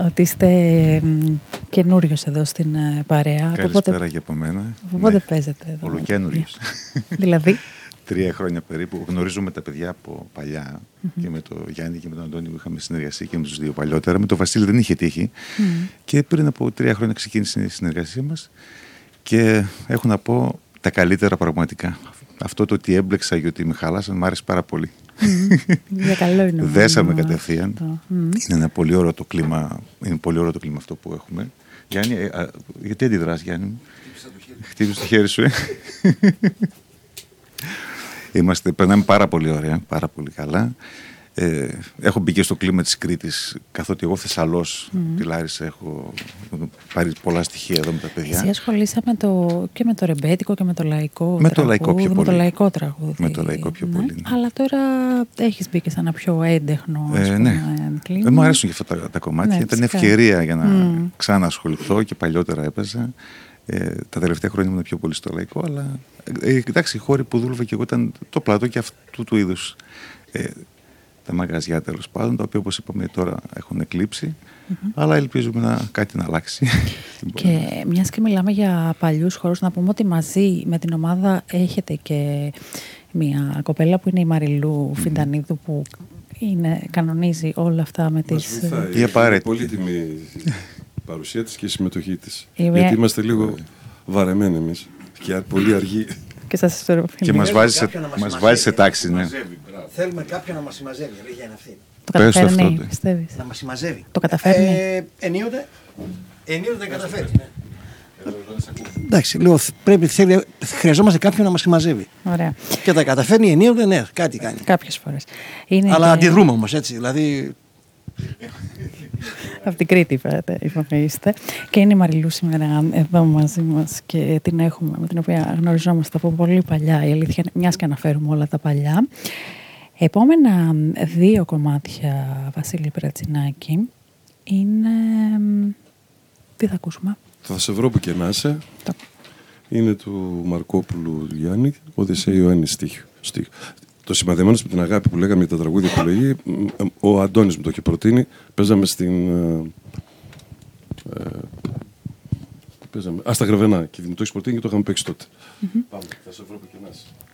ότι είστε καινούριος εδώ στην παρέα. Καλησπέρα και από μένα. Πότε παίζετε εδώ? Ολοκαίνουριος. Δηλαδή? 3 χρόνια περίπου. Γνωρίζουμε τα παιδιά από παλιά και με τον Γιάννη και με τον Αντώνη που είχαμε συνεργασία και με τους δύο παλιότερα. Με τον Βασίλη δεν είχε τύχει. Και πριν από 3 χρόνια ξεκίνησε η συνεργασία μας και έχω να πω τα καλύτερα πραγματικά. Αυτό το ότι έμπλεξα και ότι με χαλάσαν μου άρεσε πάρα πολύ. Για καλό είναι. Δέσαμε κατευθείαν. Είναι ένα πολύ ωραίο το κλίμα. Είναι πολύ ωραίο το κλίμα αυτό που έχουμε. Γιάννη, γιατί αντιδράς, Γιάννη? Χτύπησε το χέρι σου, περνάμε πάρα πολύ ωραία, πάρα πολύ καλά. Έχω μπει και στο κλίμα της Κρήτης, καθότι εγώ Θεσσαλός, τη Λάρισα, έχω πάρει πολλά στοιχεία εδώ με τα παιδιά. Εσύ ασχολείσαι και με το ρεμπέτικο και με το λαϊκό με το λαϊκό πιο πολύ. Με το λαϊκό τραγούδι. Με το λαϊκό πιο πολύ. Ναι. Αλλά τώρα έχεις μπει και σε ένα πιο έντεχνο κλίμα. Μου αρέσουν και αυτά τα κομμάτια. Ήταν ευκαιρία για να ξανασχοληθώ και παλιότερα έπαιζα. Τα τελευταία χρόνια ήμουν πιο πολύ στο λαϊκό, αλλά εντάξει, οι χώροι που δούλευα και εγώ ήταν το πλατό και αυτού του είδους. Τα μαγαζιά τέλος πάντων, τα οποία όπως είπαμε τώρα έχουν εκλείψει, αλλά ελπίζουμε κάτι να αλλάξει. Και μιας και μιλάμε για παλιούς χώρους, να πούμε ότι μαζί με την ομάδα έχετε και μια κοπέλα που είναι η Μαριλού Φιντανίδου, που κανονίζει όλα αυτά με τις... Η απαραίτητη. Πολύτιμη παρουσία της και η συμμετοχή της. Γιατί είμαστε λίγο βαρεμένοι εμείς και πολύ αργοί. Και μας βάζει σε τάξη, ναι. Θέλουμε κάποιον να μας συμμαζεύει, για να αυτή. Το καταφέρνει, πιστεύεις? Να μας συμμαζεύει. Το καταφέρνει. Ενίοτε δεν καταφέρει. Εντάξει, λέω, χρειαζόμαστε κάποιον να μας συμμαζεύει. Ωραία. Και τα καταφέρνει ενίοτε, ναι, κάτι κάνει. Κάποιες φορές. Αλλά αντιδρούμε όμως, έτσι, δηλαδή... Από την Κρήτη είστε. Και είναι η Μαριλού σήμερα εδώ μαζί μας και την έχουμε, με την οποία γνωριζόμαστε από πολύ παλιά. Η αλήθεια, μιας και αναφέρουμε όλα τα παλιά. Επόμενα 2 κομμάτια, Βασίλη Πρατζινάκη, είναι... Τι θα ακούσουμε? Θα σε βρω που και να είσαι. Είναι του Μαρκόπουλου του Γιάννη, Οδυσσέη Ιωάννη στίχο. Το σημαδεμένος με την αγάπη που λέγαμε για τα τραγούδια επιλογή, ο Αντώνης μου το είχε προτείνει. Παίζαμε στα Γρεβενά και μου το έχει προτείνει και το είχαμε παίξει τότε. Πάμε, θα σε βρω που και να είσαι.